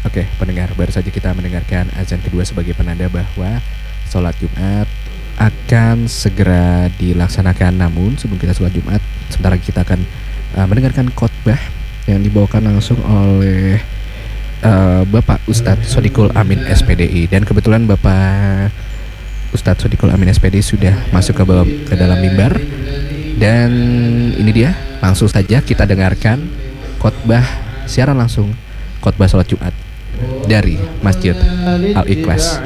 Oke, pendengar, baru saja kita mendengarkan azan kedua sebagai penanda bahwa sholat Jumat akan segera dilaksanakan. Namun sebelum kita sholat Jumat, sebentar lagi kita akan mendengarkan khotbah yang dibawakan langsung oleh Bapak Ustadz Shodiqul Amin SPDI. Dan kebetulan Bapak Ustadz Shodiqul Amin SPDI sudah masuk ke dalam mimbar. Dan ini dia, langsung saja kita dengarkan khotbah siaran langsung khotbah sholat Jumat dari Masjid Al-Ikhlas.